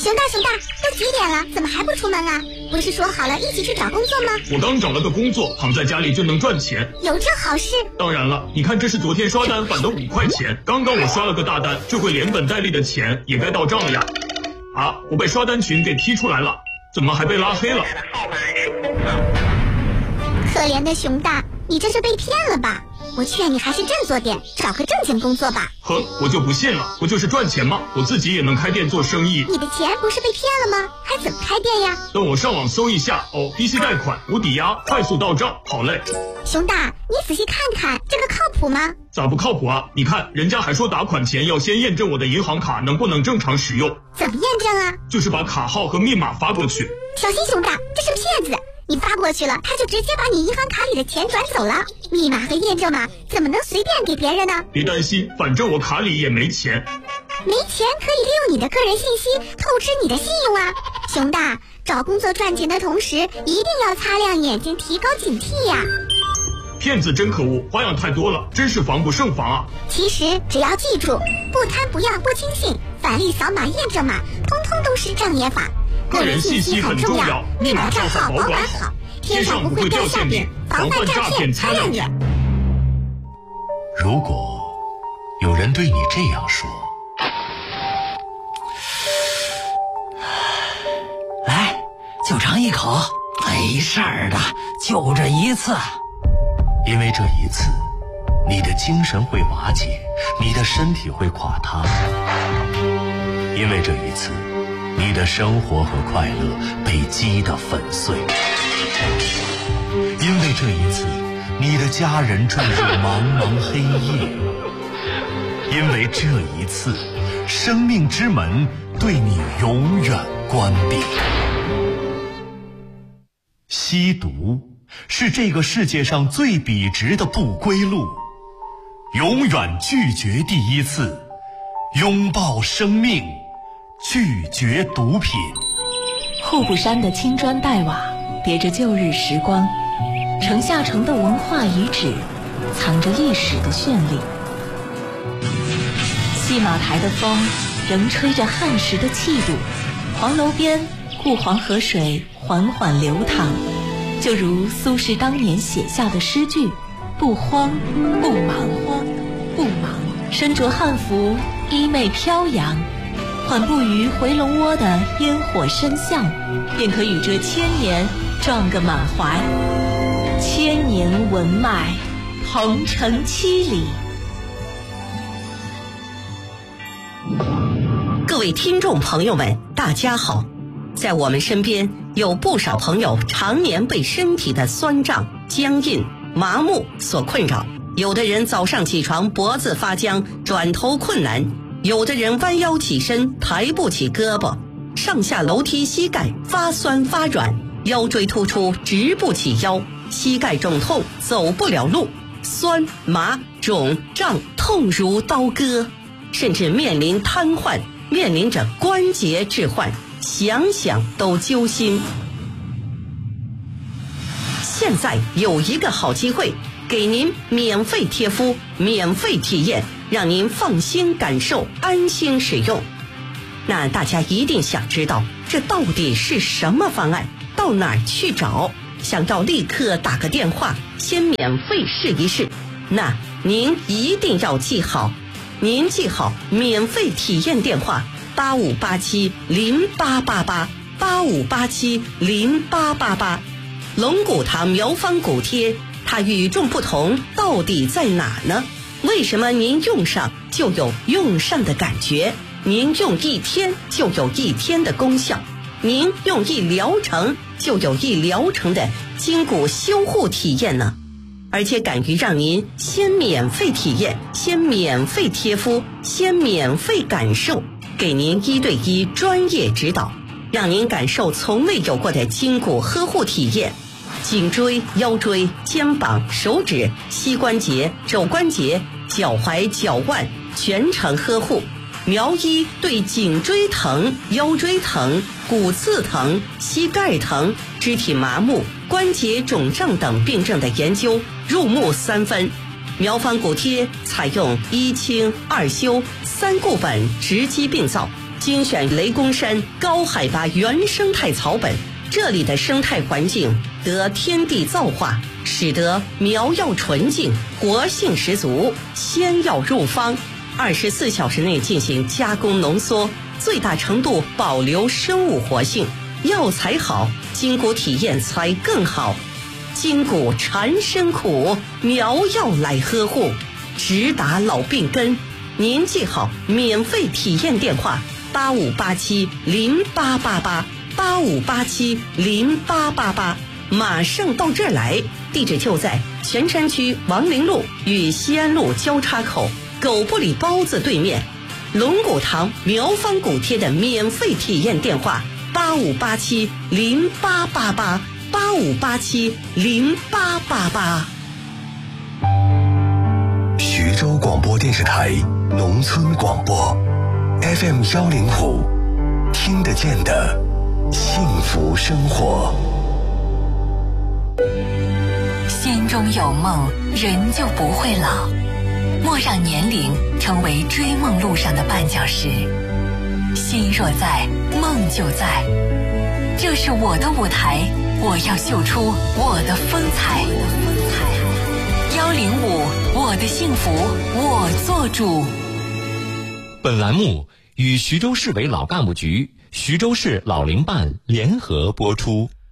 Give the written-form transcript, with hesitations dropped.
熊大，都几点了，怎么还不出门啊？不是说好了一起去找工作吗？ 我刚找了个工作，躺在家里就能赚钱。 有这好事？ 当然了，你看这是昨天刷单返的5块钱，刚刚我刷了个大单，这回连本带利的钱也该到账了呀。啊，我被刷单群给踢出来了，怎么还被拉黑了？ 可怜的熊大，你这是被骗了吧？我劝你还是振作点，找个正经工作吧。 哼，我就不信了，不就是赚钱吗？我自己也能开店做生意。 你的钱不是被骗了吗？还怎么开店呀？ 等我上网搜一下，低息贷款、无抵押、快速到账，好嘞。 熊大，你仔细看看，这个靠谱吗？ 咋不靠谱啊？你看，人家还说打款前要先验证我的银行卡能不能正常使用。 怎么验证啊？ 就是把卡号和密码发过去。 小心熊大，这是骗子！你发过去了，他就直接把你银行卡里的钱转走了。密码和验证码怎么能随便给别人呢？ 别担心，反正我卡里也没钱。 没钱可以利用你的个人信息透支你的信用啊！熊大，找工作赚钱的同时，一定要擦亮眼睛，提高警惕呀！ 骗子真可恶，花样太多了，真是防不胜防啊！ 其实只要记住，不贪不要不轻信，返利扫码验证码，通通都是障眼法。 个人信息很重要，密码账号保管好，天上不会掉馅饼，防范诈骗擦亮眼。 如果有人对你这样说， 来，就尝一口，没事儿的，就这一次。 因为这一次，你的精神会瓦解，你的身体会垮塌。因为这一次，你的生活和快乐被击得粉碎。因为这一次，你的家人坠入茫茫黑夜。因为这一次，生命之门对你永远关闭。吸毒是这个世界上最笔直的不归路，永远拒绝第一次，拥抱生命，拒绝毒品。 户部山的青砖黛瓦叠着旧日时光，城下城的文化遗址藏着历史的绚丽。戏马台的风仍吹着汉时的气度，黄楼边故黄河水缓缓流淌，就如苏轼当年写下的诗句：不慌不忙，不忙，身着汉服，衣袂飘扬，缓步于回龙窝的烟火深巷，便可与这千年撞个满怀。千年文脉，同城7里。 各位听众朋友们，大家好。在我们身边有不少朋友常年被身体的酸胀、僵硬、麻木所困扰，有的人早上起床脖子发僵，转头困难，有的人弯腰起身抬不起胳膊，上下楼梯膝盖发酸发软，腰椎突出直不起腰，膝盖肿痛走不了路，酸麻肿胀痛如刀割，甚至面临瘫痪，面临着关节置换，想想都揪心。现在有一个好机会，给您免费贴敷，免费体验，让您放心感受，安心使用。那大家一定想知道，这到底是什么方案？到哪儿去找？想要立刻打个电话，先免费试一试。那您一定要记好，您记好免费体验电话85870888，85870888。龙骨堂苗方骨贴，它与众不同到底在哪呢？为什么您用上就有用上的感觉？您用1天就有1天的功效，您用1疗程就有1疗程的筋骨修护体验呢？而且敢于让您先免费体验，先免费贴敷，先免费感受，给您1对1专业指导，让您感受从未有过的筋骨呵护体验。颈椎、腰椎、肩膀、手指、膝关节、肘关节、脚踝、脚腕全程呵护。苗医对颈椎疼、腰椎疼、骨刺疼、膝盖疼、肢体麻木、关节肿胀等病症的研究入木3分。苗方骨贴采用1清2修3固本直击病灶， 精选雷公山高海拔原生态草本，这里的生态环境得天地造化，使得苗药纯净，活性十足，鲜药入方，24小时内进行加工浓缩，最大程度保留生物活性。药材好，筋骨体验才更好。筋骨缠身苦，苗药来呵护，直达老病根。您记好免费体验电话85870888，85870888，马上到这儿来。地址就在泉山区王陵路与西安路交叉口狗不理包子对面。龙骨堂苗方骨贴的免费体验电话85870888，85870888。 徐州广播电视台农村广播 FM105，听得见的幸福生活。 心中有梦，人就不会老。莫让年龄成为追梦路上的绊脚石。心若在，梦就在。这是我的舞台，我要秀出我的风采。105，我的幸福我做主。 本栏目与徐州市委老干部局、徐州市老龄办联合播出。